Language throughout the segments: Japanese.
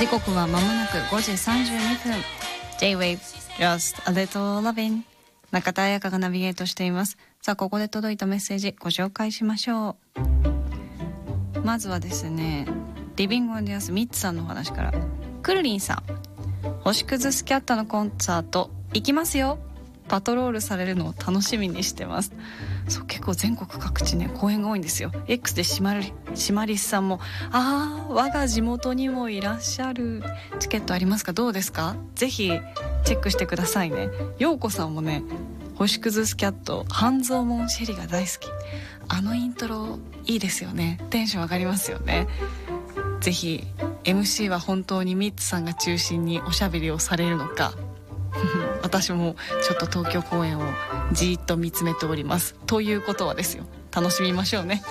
時刻は間もなく5時32分 J-Wave Just a Little Lovin'、 中田彩香がナビゲートしています。さあ、ここで届いたメッセージご紹介しましょう。まずはですね、リビングオンディアスミッツさんのお話から。くるりんさん、星屑スキャットのコンサート行きますよ。パトロールされるのを楽しみにしてます。そう、結構全国各地ね公演が多いんですよ。 X でシマリスさんも我が地元にもいらっしゃる。チケットありますか？どうですか？ぜひチェックしてくださいね。ようこさんもね、星屑スキャット半蔵門シェリが大好き。あのイントロいいですよね。テンション上がりますよね。ぜひ MC は本当にミッツさんが中心におしゃべりをされるのか私もちょっと東京公演をじーっと見つめております。ということはですよ、楽しみましょうね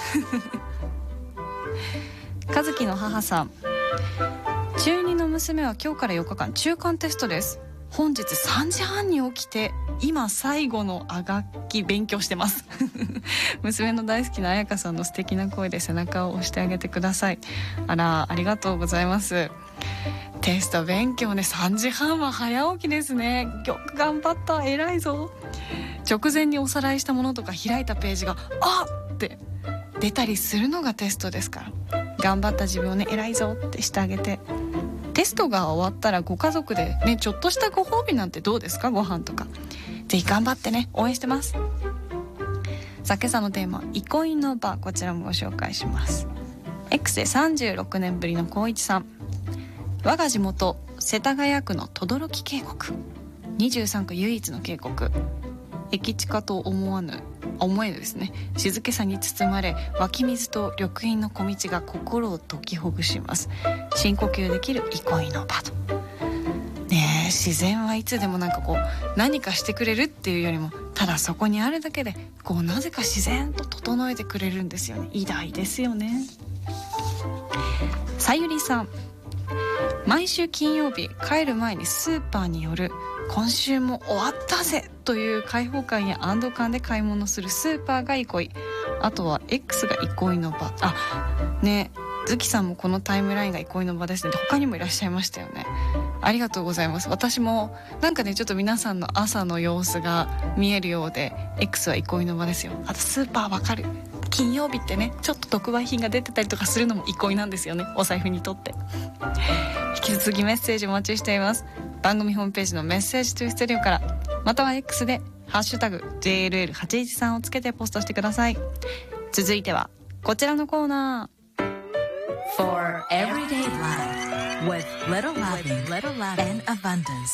和樹の母さん、中2の娘は今日から4日間中間テストです。本日3時半に起きて今最後のあがき勉強してます娘の大好きな彩香さんの素敵な声で背中を押してあげてください。ありがとうございます。テスト勉強ね、3時半は早起きですね。よく頑張った、偉いぞ。直前におさらいしたものとか開いたページがって出たりするのがテストですから、頑張った自分をね、偉いぞってしてあげて、テストが終わったらご家族でね、ちょっとしたご褒美なんてどうですか？ご飯とかぜひ頑張ってね、応援してます。さあ、今朝のテーマ、憩いの場、こちらもご紹介します。 X で36年ぶりの光一さん、我が地元世田谷区の等々力渓谷、23区唯一の渓谷、駅地下と思えぬですね、静けさに包まれ、湧き水と緑蔭の小道が心を解きほぐします。深呼吸できる憩いの場とね。自然はいつでも何かしてくれるっていうよりも、ただそこにあるだけでなぜか自然と整えてくれるんですよね。偉大ですよね。さゆりさん、毎週金曜日帰る前にスーパーに寄る、今週も終わったぜという開放感や安堵感で買い物するスーパーが憩い。あとは X が憩いの場。ね、ズキさんもこのタイムラインが憩いの場ですね。他にもいらっしゃいましたよね。ありがとうございます。私もちょっと皆さんの朝の様子が見えるようで、 X は憩いの場ですよ。あとスーパーわかる。金曜日ってね、ちょっと特売品が出てたりとかするのも憩いなんですよね、お財布にとって。引き続きメッセージお待ちしています。番組ホームページのメッセージトゥーステレオから、または X でハッシュタグ JLL813 をつけてポストしてください。続いてはこちらのコーナー、 For everyday life with little loving and abundance.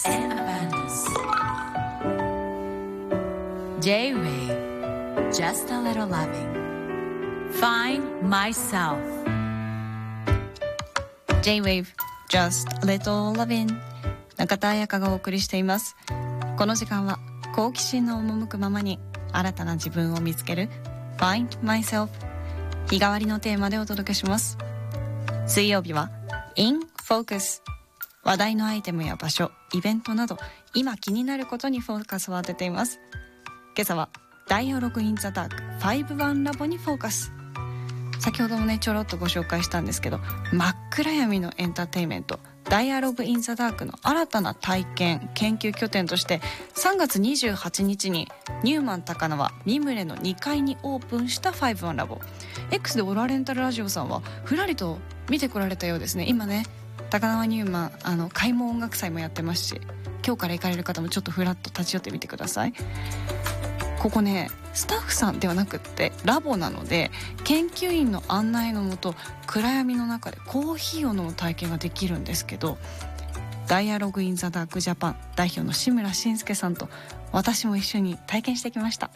J-Wave Just a little loving. Find myself. J-Wave Just a little lovin'、 中田彩香がお送りしています。この時間は好奇心の赴くままに新たな自分を見つける Find myself、 日替わりのテーマでお届けします。水曜日は In Focus、 話題のアイテムや場所、イベントなど今気になることにフォーカスを当てています。今朝は Dialogue in the Dark 5-1ラボにフォーカス。先ほどもねちょろっとご紹介したんですけど、真っ暗闇のエンターテインメント Dialogue in the Dark の新たな体験研究拠点として3月28日にニューマン高輪ミムレの2階にオープンした5-1ラボ。 X でオラレンタルラジオさんはふらりと見てこられたようですね。今ね、高輪ニューマン開門音楽祭もやってますし、今日から行かれる方もちょっとふらっと立ち寄ってみてください。ここね、スタッフさんではなくってラボなので、研究員の案内のもと暗闇の中でコーヒーを飲む体験ができるんですけど、ダイアログインザダークジャパン代表の志村慎介さんと私も一緒に体験してきました。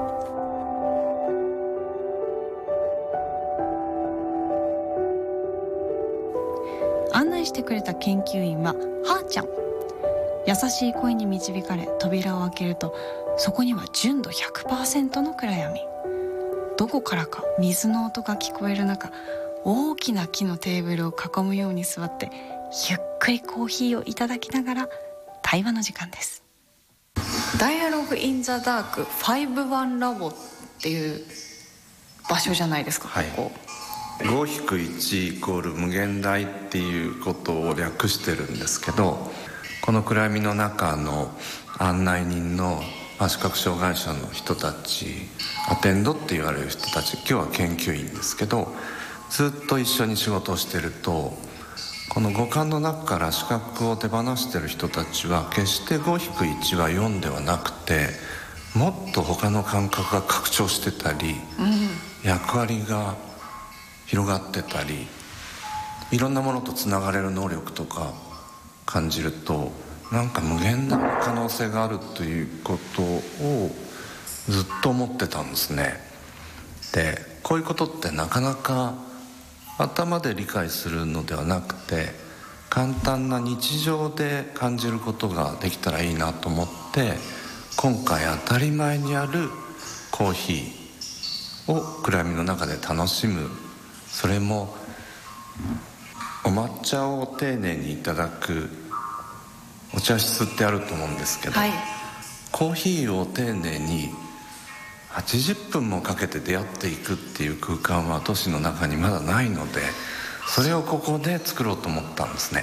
案内してくれた研究員ははーちゃん。優しい声に導かれ扉を開けると、そこには純度 100% の暗闇。どこからか水の音が聞こえる中、大きな木のテーブルを囲むように座ってゆっくりコーヒーをいただきながら対話の時間です。Dialogue in the Dark 5-1ラボっていう場所じゃないですか、 はい、 ここ 5-1=無限大っていうことを略してるんですけど、この暗闇の中の案内人の視覚障害者の人たち、アテンドって言われる人たち、今日は研究員ですけど、ずっと一緒に仕事をしてると、この五感の中から視覚を手放してる人たちは決して5-1は4ではなくて、もっと他の感覚が拡張してたり、役割が広がってたり、いろんなものとつながれる能力とか感じると、なんか無限な可能性があるということをずっと思ってたんですね。で、こういうことってなかなか頭で理解するのではなくて、簡単な日常で感じることができたらいいなと思って、今回当たり前にあるコーヒーを暗闇の中で楽しむ、それもお抹茶を丁寧にいただくお茶室ってあると思うんですけど、コーヒーを丁寧に80分もかけて出会っていくっていう空間は都市の中にまだないので、それをここで作ろうと思ったんですね。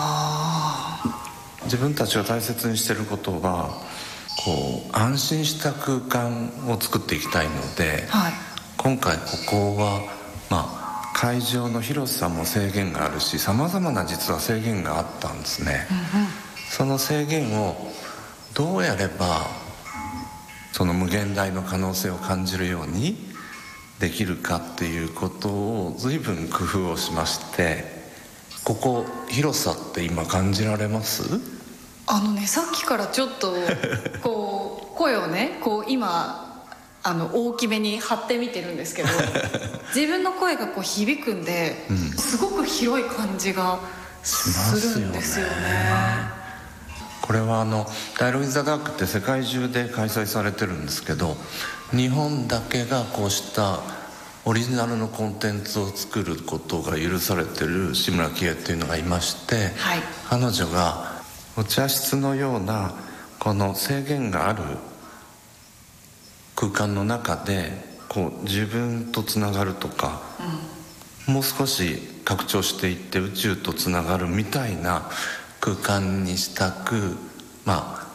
自分たちが大切にしていることは、安心した空間を作っていきたいので、今回ここは会場の広さも制限があるし、さまざまな実は制限があったんですね。その制限をどうやればその無限大の可能性を感じるようにできるかっていうことを随分工夫をしまして、ここ広さって今感じられます？ さっきからちょっと声をね今大きめに張ってみてるんですけど自分の声が響くんで、すごく広い感じがするんですよね。 これはダイログ・イン・ザ・ダークって世界中で開催されてるんですけど、日本だけがこうしたオリジナルのコンテンツを作ることが許されてる志村けいっていうのがいまして、彼女がお茶室のようなこの制限がある空間の中で自分とつながるとか、もう少し拡張していって宇宙とつながるみたいな空間にしたく、